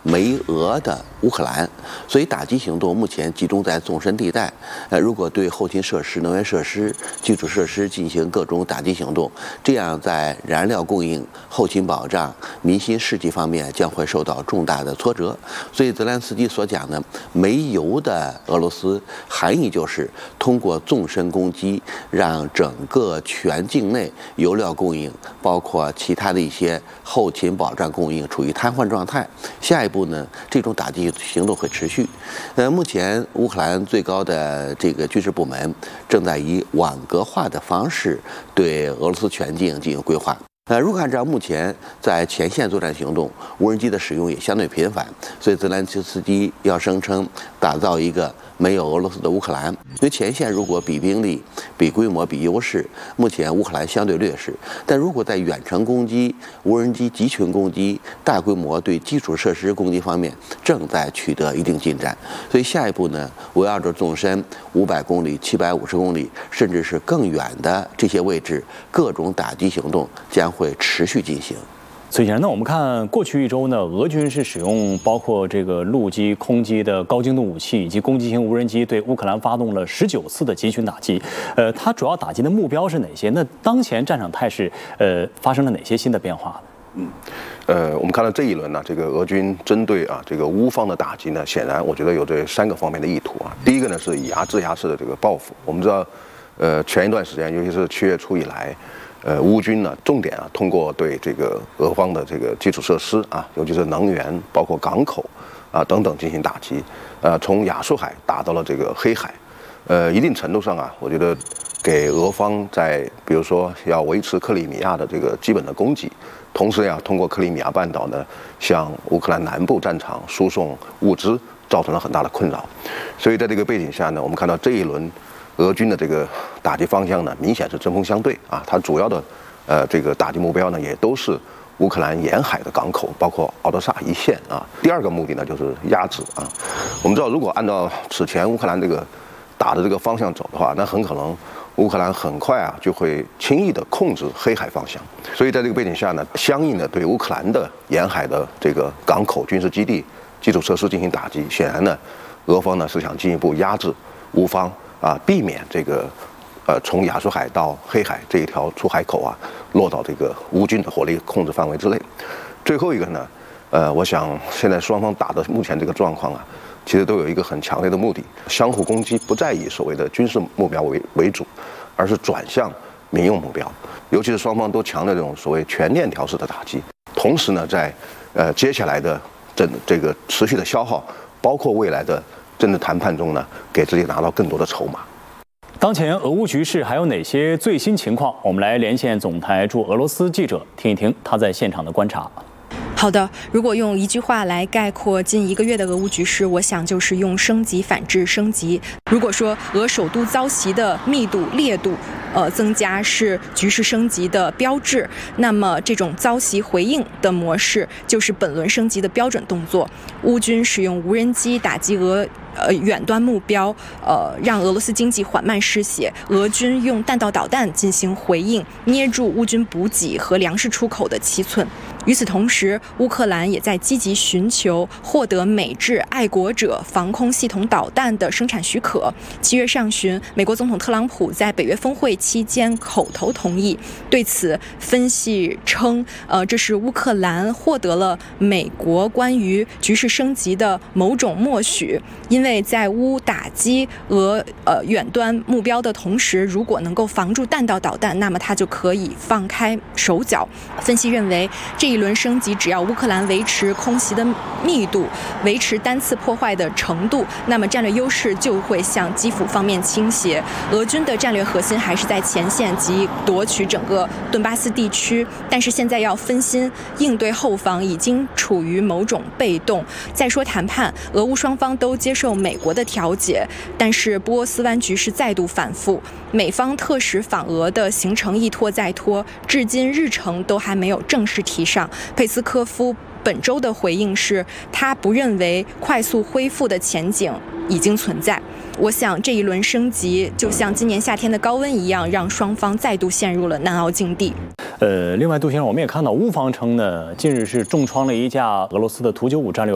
没俄的乌克兰，所以打击行动目前集中在纵深地带。如果对后勤设施、能源设施、基础设施进行各种打击行动，这样在燃料供应、后勤保障、民心士气方面将会受到重大的挫折。所以泽连斯基所讲的没油的俄罗斯，含义就是通过纵深攻击，让整个全境内油料供应，包括其他的一些后勤保障供应处于瘫痪状态。下一步呢，这种打击行动会持续。目前乌克兰最高的这个军事部门正在以网格化的方式对俄罗斯全境进行规划。如果按照目前在前线作战行动，无人机的使用也相对频繁，所以泽连斯基要声称打造一个没有俄罗斯的乌克兰。因为前线如果比兵力、比规模、比优势，目前乌克兰相对劣势。但如果在远程攻击、无人机集群攻击、大规模对基础设施攻击方面，正在取得一定进展。所以下一步呢，围绕着纵深500公里、750公里，甚至是更远的这些位置，各种打击行动将会持续进行。 崔先生，那我们看过去一周呢，俄军是使用包括这个陆基、空基的高精度武器以及攻击型无人机，对乌克兰发动了19次的集群打击。它主要打击的目标是哪些？那当前战场态势发生了哪些新的变化呢？ 我们看到这一轮呢，这个俄军针对这个乌方的打击呢，显然我觉得有这3个方面的意图啊。第一个呢是以牙制牙式的这个报复。我们知道，前一段时间，尤其是7月初以来，乌军呢重点通过对这个俄方的这个基础设施尤其是能源，包括港口等等进行打击，从亚速海打到了这个黑海，一定程度上我觉得给俄方在比如说要维持克里米亚的这个基本的供给，同时通过克里米亚半岛呢向乌克兰南部战场输送物资，造成了很大的困扰。所以在这个背景下呢，我们看到这一轮俄军的这个打击方向呢，明显是针锋相对它主要的这个打击目标呢，也都是乌克兰沿海的港口，包括敖德萨一线第二个目的呢，就是压制我们知道，如果按照此前乌克兰这个打的这个方向走的话，那很可能乌克兰很快就会轻易的控制黑海方向。所以在这个背景下呢，相应的对乌克兰的沿海的这个港口、军事基地、基础设施进行打击，显然呢，俄方呢是想进一步压制乌方。避免这个从亚速海到黑海这一条出海口落到这个乌军的火力控制范围之内。最后一个呢，我想现在双方打的目前这个状况其实都有一个很强烈的目的，相互攻击不再以所谓的军事目标为主，而是转向民用目标，尤其是双方都强调这种所谓全链条式的打击。同时呢，在接下来的这个持续的消耗，包括未来的政治谈判中呢，给自己拿到更多的筹码。 当前俄乌局势还有哪些最新情况？我们来连线总台驻俄罗斯记者，听一听他在现场的观察。 好的，如果用一句话来概括近1个月的俄乌局势，我想就是用升级反制升级。如果说俄首都遭袭的密度、烈度增加是局势升级的标志，那么这种遭袭回应的模式就是本轮升级的标准动作。乌军使用无人机打击远端目标，让俄罗斯经济缓慢失血。俄军用弹道导弹进行回应，捏住乌军补给和粮食出口的7寸。与此同时，乌克兰也在积极寻求获得美制爱国者防空系统导弹的生产许可。7月上旬，美国总统特朗普在北约峰会期间口头同意。对此，分析称，这是乌克兰获得了美国关于局势升级的某种默许，因为在乌打击俄远端目标的同时，如果能够防住弹道导弹，那么它就可以放开手脚。分析认为，这一轮升级只要乌克兰维持空袭的密度，维持单次破坏的程度，那么战略优势就会向基辅方面倾斜。俄军的战略核心还是在前线及夺取整个顿巴斯地区，但是现在要分心应对后方，已经处于某种被动。再说谈判，俄乌双方都接受美国的调解，但是波斯湾局势再度反复，美方特使访俄的行程一拖再拖，至今日程都还没有正式提上。佩斯科夫本周的回应是，他不认为快速恢复的前景已经存在。我想这一轮升级就像今年夏天的高温一样，让双方再度陷入了难熬境地。 另外，杜先生，我们也看到乌方称呢，近日是重创了一架俄罗斯的图95战略